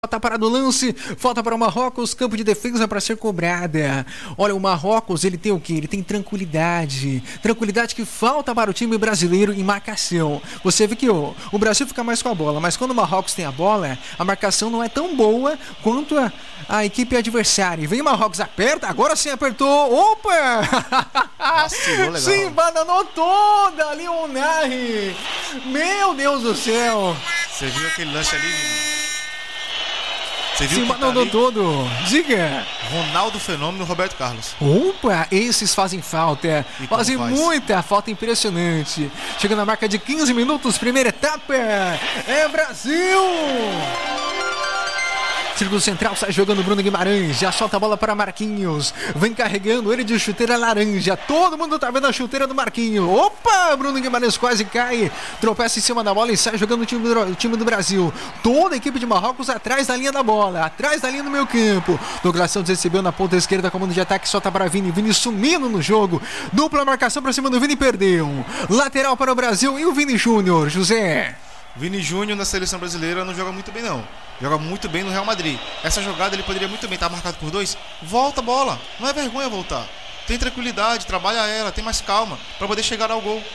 Falta para do lance, falta para o Marrocos, campo de defesa para ser cobrada. Olha, o Marrocos, ele tem o quê? Ele tem tranquilidade. Tranquilidade que falta para o time brasileiro em marcação. Você vê que o Brasil fica mais com a bola, mas quando o Marrocos tem a bola, a marcação não é tão boa quanto a equipe adversária. Vem o Marrocos, aperta, agora sim apertou. Opa! Vacilou, legal. Sim, bananou toda ali o Unai. Meu Deus do céu. Você viu aquele lance ali? Você viu Sim, bananou todo. Diga. Ronaldo Fenômeno e Roberto Carlos. Opa, esses fazem falta. Fazem faz? muita falta, impressionante. Chega na marca de 15 minutos, primeira etapa. É Brasil! Círculo central, sai jogando Bruno Guimarães, já solta a bola para Marquinhos, vem carregando ele de chuteira laranja, todo mundo tá vendo a chuteira do Marquinhos. Opa, Bruno Guimarães quase cai, tropeça em cima da bola e sai jogando o time do Brasil. Toda a equipe de Marrocos atrás da linha da bola, atrás da linha do meio campo. Douglas Santos recebeu na ponta esquerda, comando de ataque, solta para Vini, Vini sumindo no jogo, dupla marcação para cima do Vini, perdeu. Lateral para o Brasil e o Vini Júnior, José. Vini Júnior na seleção brasileira não joga muito bem não. Joga muito bem no Real Madrid. Essa jogada ele poderia muito bem estar marcado por dois. Volta a bola. Não é vergonha voltar. Tem tranquilidade, trabalha ela, tem mais calma para poder chegar ao gol.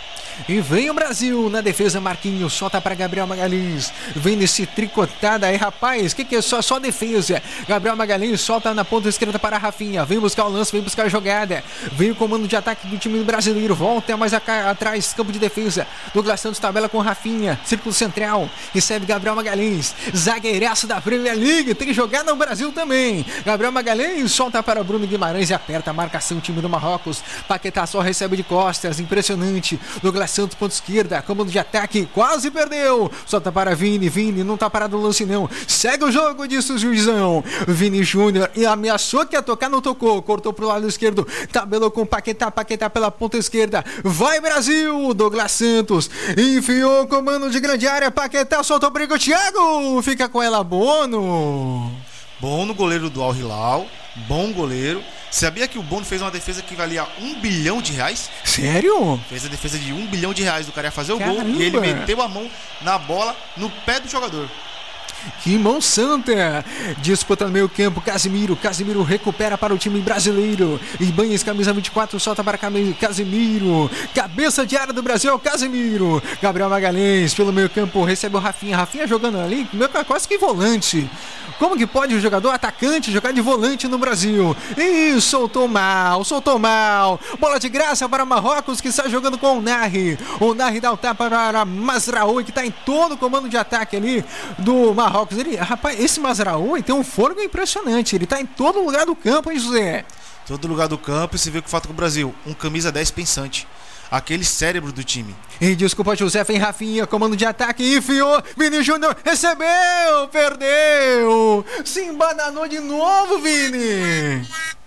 E vem o Brasil na defesa, Marquinhos, solta para Gabriel Magalhães, vem nesse tricotada aí, rapaz, que é só defesa. Gabriel Magalhães solta na ponta esquerda para Rafinha, vem buscar o lance, vem buscar a jogada, vem o comando de ataque do time brasileiro, volta mais atrás, campo de defesa. Douglas Santos tabela com Rafinha, círculo central, recebe Gabriel Magalhães, zagueiraço da Premier League, tem jogada no Brasil também. Gabriel Magalhães solta para Bruno Guimarães e aperta a marcação, o time do Marrocos. Paquetá só recebe de costas, impressionante. Douglas Santos, ponta esquerda, comando de ataque, quase perdeu, solta para Vini, Vini não tá parado no lance não, segue o jogo, disse o juizão. Vini Júnior e ameaçou que ia tocar, não tocou, cortou pro lado esquerdo, tabelou com Paquetá, Paquetá pela ponta esquerda, vai Brasil, Douglas Santos, enfiou o comando de grande área, Paquetá soltou o perigo, Thiago, fica com ela, Bono. Bono, goleiro do Al Hilal, bom goleiro. Sabia que o Bono fez uma defesa que valia R$1 bilhão? Sério? Fez a defesa de R$1 bilhão, do cara ia fazer o Caramba. gol e ele meteu a mão na bola, no pé do jogador. Que mão santa! Disputa no meio campo, Casemiro recupera para o time brasileiro. Ibanez, camisa 24, solta para Casemiro. Cabeça de área do Brasil, Casemiro. Gabriel Magalhães pelo meio campo, recebe o Rafinha. Rafinha jogando ali, quase que volante. Como que pode o jogador atacante jogar de volante no Brasil? Ih, soltou mal. Bola de graça para Marrocos, que está jogando com o Narri. O Narri dá o tapa para Mazraoui, que está em todo o comando de ataque ali do Marrocos. Rapaz, esse Mazraoui tem um fôlego impressionante. Ele está em todo lugar do campo, hein, José? Todo lugar do campo, e se vê que falta com o Brasil. Um camisa 10 pensante. Aquele cérebro do time. E desculpa, José, vem Rafinha, comando de ataque, enfiou, Vini Júnior, recebeu, perdeu, se embananou de novo, Vini.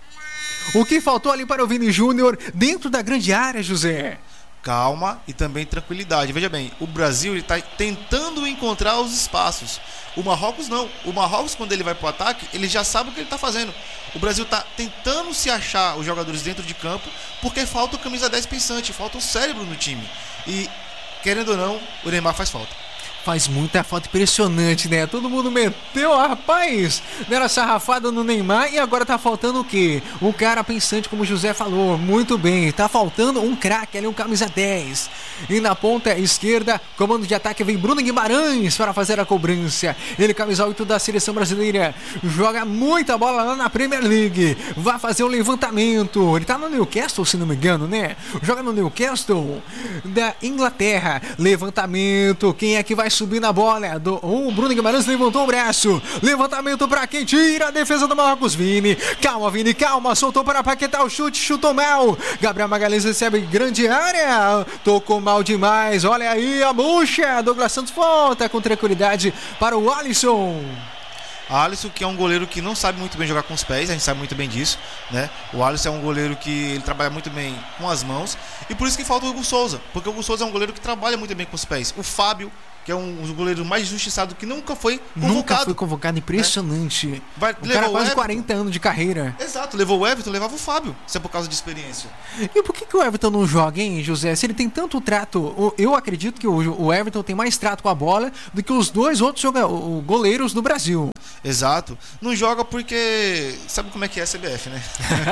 O que faltou ali para o Vini Júnior dentro da grande área, José? Calma e também tranquilidade. Veja bem, o Brasil está tentando encontrar os espaços. O Marrocos não. O Marrocos, quando ele vai para o ataque, ele já sabe o que ele está fazendo. O Brasil está tentando se achar os jogadores dentro de campo, porque falta o camisa 10 pensante, falta um cérebro no time. E, querendo ou não, o Neymar faz falta. Faz muita falta, impressionante, né? Todo mundo meteu, rapaz, deram sarrafada no Neymar e agora tá faltando o quê? Um cara pensante, como o José falou, muito bem, tá faltando um craque ali, um camisa 10. E na ponta esquerda, comando de ataque, vem Bruno Guimarães para fazer a cobrança. Ele, camisa 8 da seleção brasileira, joga muita bola lá na Premier League, vai fazer o levantamento. Ele tá no Newcastle, se não me engano, né? Joga no Newcastle da Inglaterra. Levantamento, quem é que vai subir na bola? O Bruno Guimarães levantou o braço. Levantamento para quem tira a defesa do Marrocos. Vini, calma, soltou para Paquetá o chute, chutou mal. Gabriel Magalhães recebe grande área, tocou mal demais. Olha aí a bucha. Douglas Santos volta com tranquilidade para o Alisson. Alisson, que é um goleiro que não sabe muito bem jogar com os pés, a gente sabe muito bem disso, né? O Alisson é um goleiro que ele trabalha muito bem com as mãos, e por isso que falta o Hugo Souza, porque o Hugo Souza é um goleiro que trabalha muito bem com os pés. O Fábio que é um goleiro mais injustiçado que nunca foi convocado. Nunca foi convocado, impressionante. Né? O cara quase 40 anos de carreira. Exato, levou o Everton, levava o Fábio, se é por causa de experiência. E por que o Everton não joga, hein, José? Se ele tem tanto trato, eu acredito que o Everton tem mais trato com a bola do que os dois outros goleiros do Brasil. Exato, não joga porque sabe como é que é a CBF, né?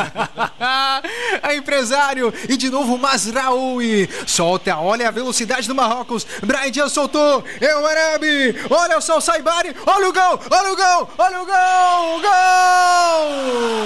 A empresário, e de novo o Mazraoui solta, olha a velocidade do Marrocos, Brahim Dias soltou, é o Arabi, olha só o Saibari, olha o gol, olha o gol, olha o gol, gol!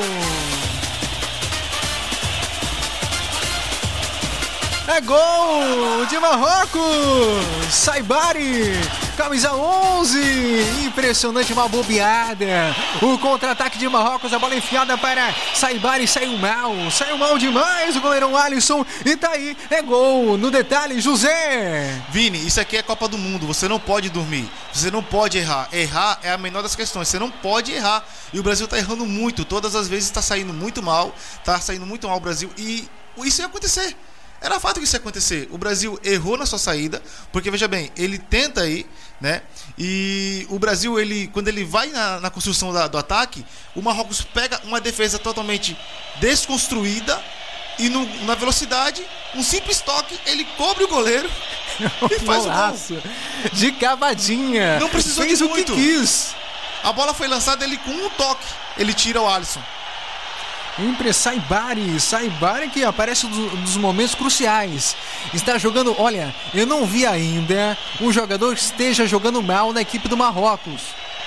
É gol de Marrocos, Saibari, camisa 11, impressionante, uma bobeada, o contra-ataque de Marrocos, a bola enfiada para Saibari, saiu mal demais o goleirão Alisson, e tá aí, é gol, no detalhe, José. Vini, isso aqui é Copa do Mundo, você não pode dormir, você não pode errar é a menor das questões, você não pode errar, e o Brasil tá errando muito, todas as vezes tá saindo muito mal o Brasil, e isso ia acontecer. Era fato que isso ia acontecer. O Brasil errou na sua saída, porque veja bem, ele tenta aí, né? E o Brasil, quando ele vai na construção do ataque, o Marrocos pega uma defesa totalmente desconstruída e na velocidade, um simples toque, ele cobre o goleiro e faz o gol. De cavadinha. Não precisou Fez de o muito. Que quis. A bola foi lançada, ele com um toque, ele tira o Alisson. Saibari que aparece nos momentos cruciais. Está jogando, olha, eu não vi ainda um jogador que esteja jogando mal na equipe do Marrocos.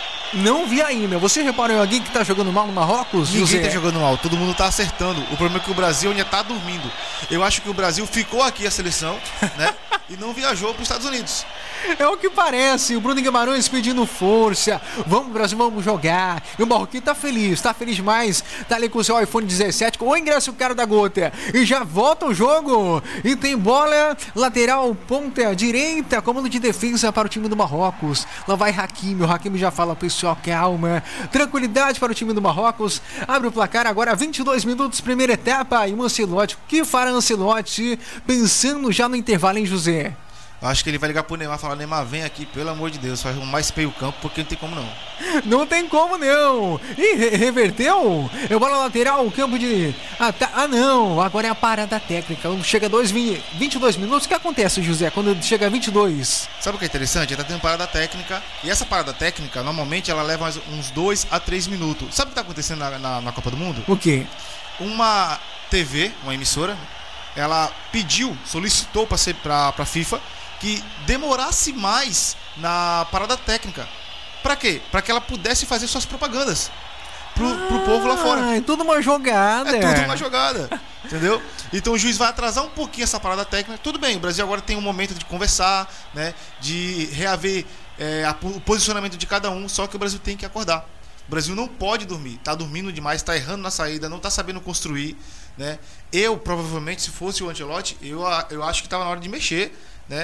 Não vi ainda. Você reparou em alguém que está jogando mal no Marrocos? Ninguém José? está jogando mal, todo mundo está acertando. O problema é que o Brasil ainda está dormindo. Eu acho que o Brasil ficou aqui a seleção, né? E não viajou para os Estados Unidos. É o que parece, o Bruno Guimarães pedindo força, vamos Brasil, vamos jogar, e o Marroquinho tá feliz demais, tá ali com o seu iPhone 17, com o ingresso caro da gota, e já volta o jogo, e tem bola, lateral, ponta direita, comando de defesa para o time do Marrocos, lá vai Hakimi, o Hakimi já fala, pessoal, calma, tranquilidade para o time do Marrocos, abre o placar agora, 22 minutos, primeira etapa, e o Ancelotti, o que fará Ancelotti, pensando já no intervalo, hein, José? Eu acho que ele vai ligar pro Neymar e falar, Neymar, vem aqui, pelo amor de Deus, faz mais meio campo, porque não tem como não. Não tem como não. E reverteu? É bola lateral, o campo de... não, agora é a parada técnica. Chega a 22 minutos, o que acontece, José, quando chega a 22? Sabe o que é interessante? Ele tá tendo parada técnica, e essa parada técnica, normalmente, ela leva uns 2 a 3 minutos. Sabe o que tá acontecendo na Copa do Mundo? O quê? Uma TV, uma emissora, ela solicitou pra FIFA que demorasse mais na parada técnica. Pra quê? Pra que ela pudesse fazer suas propagandas pro povo lá fora. É tudo uma jogada. É tudo uma jogada, entendeu? Então o juiz vai atrasar um pouquinho essa parada técnica. Tudo bem, o Brasil agora tem um momento de conversar, né? De reaver o posicionamento de cada um, só que o Brasil tem que acordar. O Brasil não pode dormir, tá dormindo demais, tá errando na saída, não tá sabendo construir, né? Eu, provavelmente, se fosse o Ancelotti, eu acho que tava na hora de mexer, né?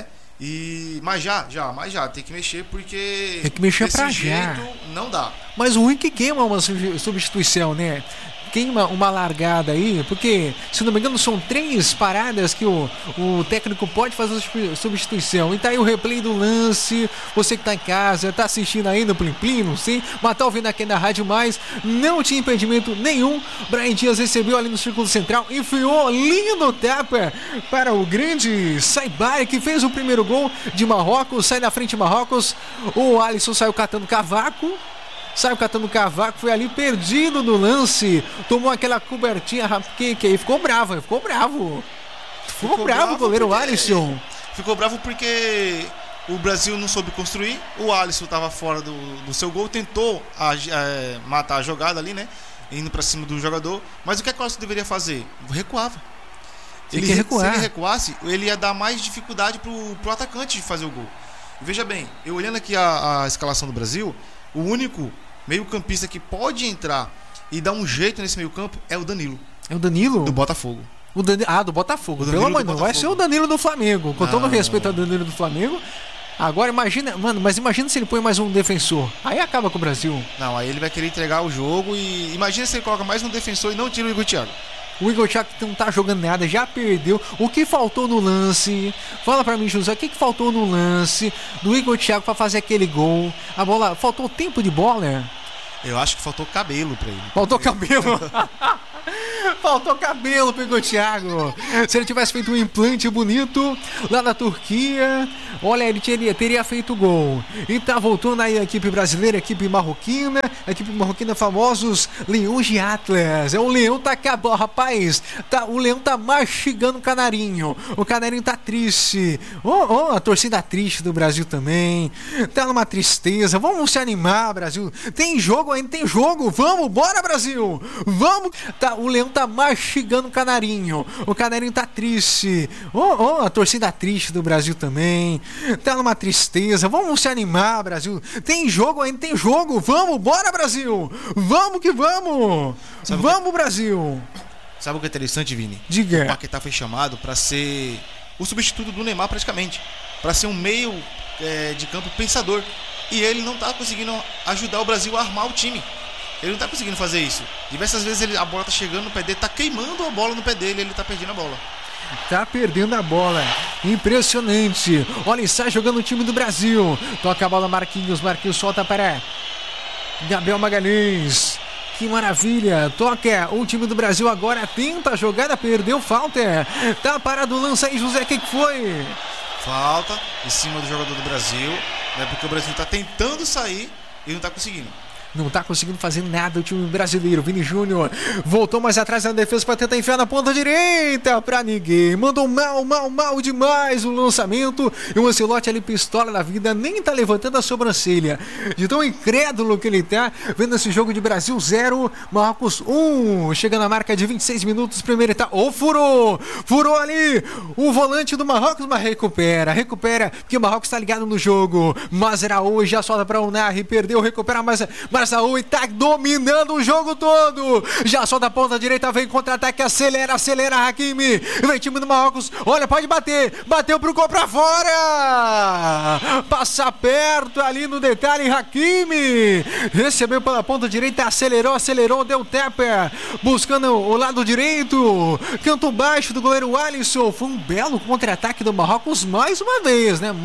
Mas já, tem que mexer, porque tem que mexer desse pra jeito já. Não dá. Mas o ruim que queima uma substituição, né? Queima uma largada aí, porque, se não me engano, são 3 paradas que o técnico pode fazer a substituição. E tá aí o replay do lance. Você que tá em casa, tá assistindo aí no Plim Plim, não sei, mas tá ouvindo aqui na Rádio Mais, não tinha impedimento nenhum. Brahim Dias recebeu ali no círculo central, enfiou lindo tapa para o grande Saibari, que fez o primeiro gol de Marrocos, sai da frente Marrocos. O Alisson saiu catando cavaco, foi ali perdido no lance, tomou aquela cobertinha, que ficou bravo o goleiro Alisson. Ficou bravo porque o Brasil não soube construir, o Alisson estava fora do seu gol, tentou matar a jogada ali, né, indo para cima do jogador, mas o que o Alisson deveria fazer? Recuava. Se ele recuasse, ele ia dar mais dificuldade pro atacante de fazer o gol. Veja bem, eu olhando aqui a escalação do Brasil, o único meio-campista que pode entrar e dar um jeito nesse meio-campo é o Danilo. É o Danilo? Do Botafogo. Do Botafogo. Pelo amor de Deus, vai ser o Danilo do Flamengo. Com todo respeito ao Danilo do Flamengo. Agora imagina se ele põe mais um defensor. Aí acaba com o Brasil. Não, aí ele vai querer entregar o jogo e imagina se ele coloca mais um defensor e não tira o Igor Thiago. O Igor Thiago não tá jogando nada, já perdeu. O que faltou no lance? Fala pra mim, José, o que faltou no lance do Igor Thiago pra fazer aquele gol? A bola, faltou tempo de bola? Eu acho que faltou cabelo pra ele. Faltou cabelo? Faltou cabelo pro Igor Thiago. Se ele tivesse feito um implante bonito lá na Turquia, olha, ele teria feito gol. E tá voltando aí a equipe brasileira, a equipe marroquina famosos Leões de Atlas. O Leão tá acabando, rapaz. O Leão tá mastigando o Canarinho. O Canarinho tá triste. A torcida triste do Brasil também. Tá numa tristeza. Vamos se animar, Brasil. Tem jogo ainda, tem jogo. Vamos, bora, Brasil. Vamos. O Leão tá mastigando o Canarinho. O Canarinho tá triste. A torcida triste do Brasil também. Tá numa tristeza. Vamos se animar, Brasil. Tem jogo ainda, tem jogo. Vamos, bora, Brasil. Vamos que vamos. Vamos, Brasil. Sabe o que é interessante, Vini? Diga. O Paquetá foi chamado para ser o substituto do Neymar praticamente. Para ser um meio de campo pensador. E ele não tá conseguindo ajudar o Brasil a armar o time. Ele não tá conseguindo fazer isso. Diversas vezes a bola tá chegando no pé dele, tá queimando a bola no pé dele, ele tá perdendo a bola. Tá perdendo a bola. Impressionante. Olha, está jogando o time do Brasil. Toca a bola, Marquinhos solta para Gabriel Magalhães. Que maravilha. Toca o time do Brasil agora. Tenta a jogada, perdeu, falta. Tá parado o lance aí, José, o que foi? Falta em cima do jogador do Brasil, né? Porque o Brasil tá tentando sair e não tá conseguindo. Não tá conseguindo fazer nada o time brasileiro. Vini Júnior voltou mais atrás na defesa para tentar enfiar na ponta direita pra ninguém. Mandou mal demais o lançamento. E o Ancelotti ali, pistola da vida, nem tá levantando a sobrancelha. De tão incrédulo que ele tá vendo esse jogo de Brasil 0, Marrocos 1. Chega na marca de 26 minutos, primeiro etapa. Furou ali o volante do Marrocos, mas recupera, porque o Marrocos tá ligado no jogo. Mazraoui já solta pra Unai, perdeu, recupera Mazraoui tá dominando o jogo todo. Já solta a ponta direita, vem contra-ataque, acelera Hakimi. Vem time do Marrocos, olha, pode bater. Bateu pro gol pra fora. Passa perto ali no detalhe, Hakimi. Recebeu pela ponta direita, acelerou, deu tapa. Buscando o lado direito. Canto baixo do goleiro Alisson. Foi um belo contra-ataque do Marrocos mais uma vez, né?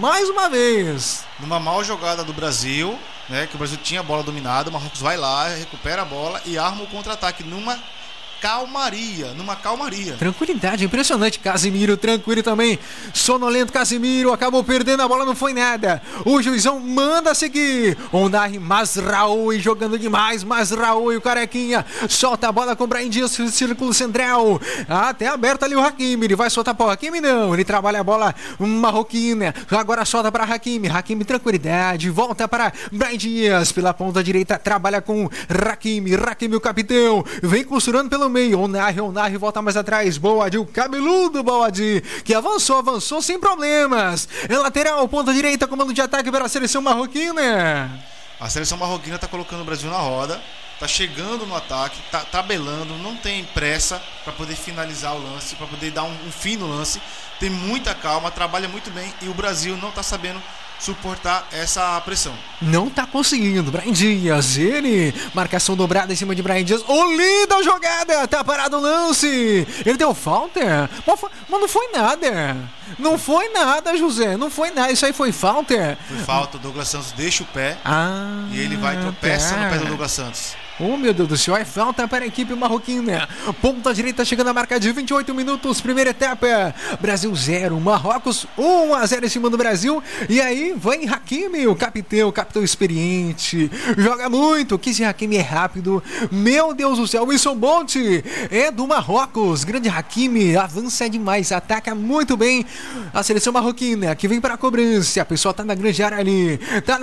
Numa mal jogada do Brasil, né, que o Brasil tinha a bola dominada, o Marrocos vai lá, recupera a bola e arma o contra-ataque numa calmaria. Tranquilidade, impressionante. Casemiro tranquilo também, sonolento Casemiro, acabou perdendo a bola, não foi nada. O juizão manda seguir. Unai, Mazraoui jogando demais, Mazraoui, o carequinha, solta a bola com o Brahim Dias, círculo central, até aberto ali o Hakimi, ele vai soltar para o Hakimi, não, ele trabalha a bola marroquina, agora solta para Hakimi, tranquilidade, volta para Brahim Dias, pela ponta direita, trabalha com Hakimi, o capitão, vem costurando pelo meio, Unai volta mais atrás, Boadi, o cabeludo Boadi, que avançou sem problemas. É lateral, ponta direita, comando de ataque para a seleção marroquina. A seleção marroquina tá colocando o Brasil na roda, tá chegando no ataque, tá tabelando, não tem pressa para poder finalizar o lance, para poder dar um fim no lance. Tem muita calma, trabalha muito bem e o Brasil não tá sabendo suportar essa pressão. Não tá conseguindo. Brahim Dias, ele, marcação dobrada em cima de Brahim Dias. Linda jogada, tá parado o lance. Ele deu falta? Mas não foi nada. Não foi nada, José. Não foi nada. Isso aí foi falta? Foi falta. O Douglas Santos deixa o pé e ele vai tropeça no pé do Douglas Santos. Oh, meu Deus do céu, é falta para a equipe marroquina. Ponta direita chegando a marca de 28 minutos, primeira etapa. Brasil 0, Marrocos 1-0 em cima do Brasil. E aí vem Hakimi, o capitão experiente. Joga muito, que esse Hakimi é rápido. Meu Deus do céu, Wilson Bolt é do Marrocos. Grande Hakimi, avança demais, ataca muito bem a seleção marroquina, que vem para a cobrança. A pessoa tá na grande área ali,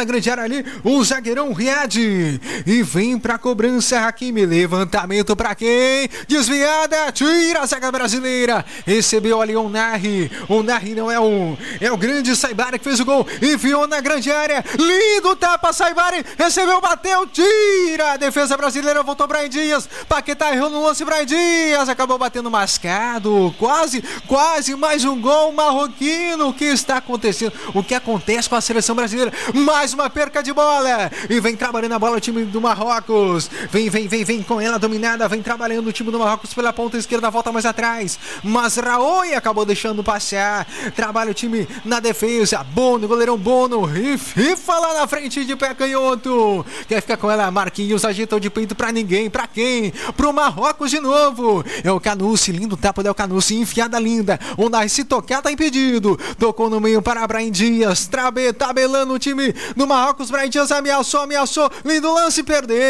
o zagueirão Riad. E vem para a cobrança. Hakimi, levantamento pra quem? Desviada, tira a zaga brasileira. Recebeu ali o Nahi. O Nahi não é o grande Saibari que fez o gol. Enfiou na grande área. Lindo tapa, Saibari. Recebeu, bateu, tira. A defesa brasileira voltou Brahim Dias. Paquetá errou no lance, Brahim Dias acabou batendo mascado. Quase mais um gol marroquino. O que está acontecendo? O que acontece com a seleção brasileira? Mais uma perca de bola. E vem trabalhando a bola o time do Marrocos. Marquinhos. Vem com ela dominada. Vem trabalhando o time do Marrocos pela ponta esquerda. Volta mais atrás. Mas Raoi acabou deixando passar. Trabalha o time na defesa. Bono, goleirão Bono. E FIFA lá na frente de pé canhoto. Quer ficar com ela? Marquinhos agitou de peito pra ninguém. Pra quem? Pro Marrocos de novo. É o Canucci. Lindo tapa do Canucci. Enfiada linda. Onde se tocar tá impedido. Tocou no meio para Brahim Dias. Tabelando o time do Marrocos. Brahim Dias ameaçou. Lindo lance, perdeu.